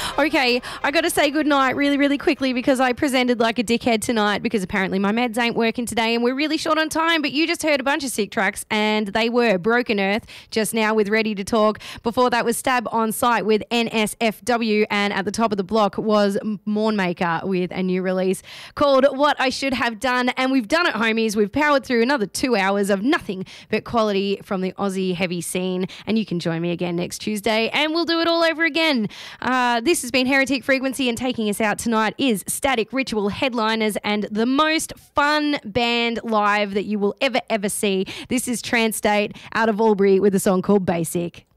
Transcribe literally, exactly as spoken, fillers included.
Okay, I got to say goodnight really, really quickly because I presented like a dickhead tonight because apparently my meds ain't working today and we're really short on time. But you just heard a bunch of sick tracks and they were Broken Earth just now with Ready to Talk. Before that was Stab on Sight with N S F W, and at the top of the block was Mournmaker with a new release called What I Should Have Done. And we've done it, homies. We've powered through another two hours of nothing but quality from the Aussie heavy scene. And you can join me again next Tuesday and we'll do it all over again. Uh, this has been Heretic Frequency, and taking us out tonight is Static Ritual headliners and the most fun band live that you will ever, ever see. This is Trance State out of Albury with a song called Basic.